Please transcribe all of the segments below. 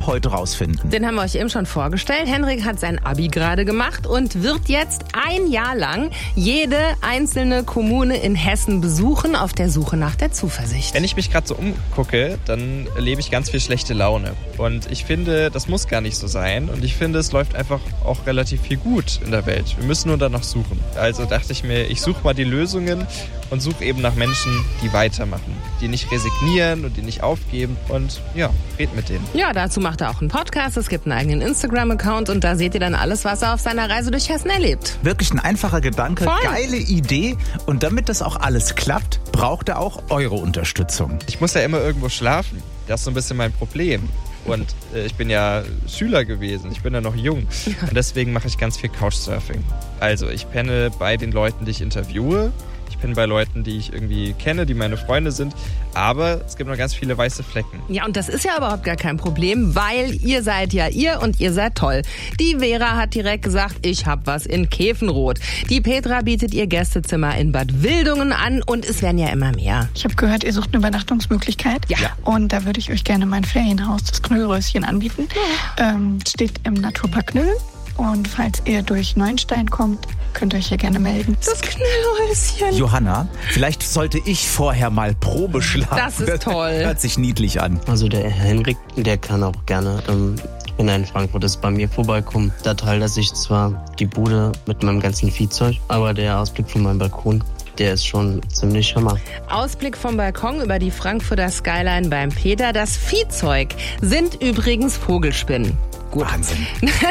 heute rausfinden? Den haben wir euch eben schon vorgestellt. Henrik hat sein Abi gerade gemacht und wird jetzt ein Jahr lang jede einzelne Kommune in Hessen besuchen, auf der Suche nach der Zuversicht. Wenn ich mich gerade so umgucke, dann erlebe ich ganz viel schlechte Laune. Und ich finde, das muss gar nicht so sein. Und ich finde, es läuft einfach auch relativ viel gut in der Welt. Wir müssen nur danach suchen. Also dachte ich mir, ich suche mal die Lösungen und suche eben nach Menschen, die weitermachen, die nicht resignieren und die nicht aufgeben. Und ja, red mit denen. Ja, dazu macht er auch einen Podcast. Es gibt einen eigenen Instagram-Account und da seht ihr dann alles, was er auf seiner Reise durch Hessen erlebt. Wirklich ein einfacher Gedanke, Voll. Geile Idee. Und damit das auch alles klappt, braucht er auch eure Unterstützung. Ich muss ja immer irgendwo schlafen. Das ist so ein bisschen mein Problem. Und ich bin ja Schüler gewesen, ich bin ja noch jung. Und deswegen mache ich ganz viel Couchsurfing. Also ich penne bei den Leuten, die ich interviewe. Ich penne bei Leuten, die ich irgendwie kenne, die meine Freunde sind. Aber es gibt noch ganz viele weiße Flecken. Ja, und das ist ja überhaupt gar kein Problem, weil ihr seid ja ihr und ihr seid toll. Die Vera hat direkt gesagt, ich hab was in Käfenrot. Die Petra bietet ihr Gästezimmer in Bad Wildungen an und es werden ja immer mehr. Ich habe gehört, ihr sucht eine Übernachtungsmöglichkeit. Ja. Und da würde ich euch gerne mein Ferienhaus, das Knüllröschen, anbieten. Steht im Naturpark Knüll. Und falls ihr durch Neuenstein kommt, könnt ihr euch hier gerne melden. Das Knüllröschen. Johanna, vielleicht sollte ich vorher mal Probe schlagen. Das ist toll. Hört sich niedlich an. Also der Henrik, der kann auch gerne in Frankfurt ist bei mir vorbeikommen. Da teilt er sich zwar die Bude mit meinem ganzen Viehzeug, aber der Ausblick von meinem Balkon, der ist schon ziemlich hammer. Ausblick vom Balkon über die Frankfurter Skyline beim Peter. Das Viehzeug sind übrigens Vogelspinnen. Gut. Wahnsinn.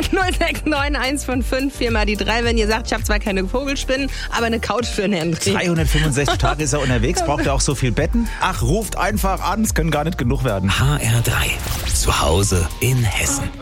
069 4 mal die 3, wenn ihr sagt, ich habe zwar keine Vogelspinnen, aber eine Couch für den Henrik. 365 Tage ist er unterwegs, braucht er auch so viel Betten? Ach, ruft einfach an, es können gar nicht genug werden. HR3. Zu Hause in Hessen.